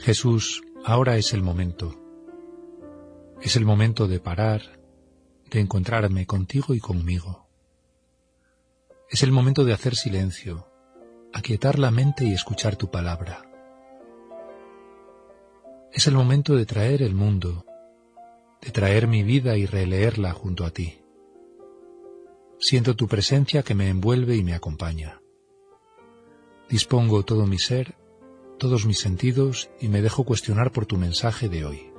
Jesús, ahora es el momento. Es el momento de parar, de encontrarme contigo y conmigo. Es el momento de hacer silencio, aquietar la mente y escuchar tu palabra. Es el momento de traer el mundo, de traer mi vida y releerla junto a ti. Siento tu presencia que me envuelve y me acompaña. Dispongo todo mi ser, todos mis sentidos y me dejo cuestionar por tu mensaje de hoy.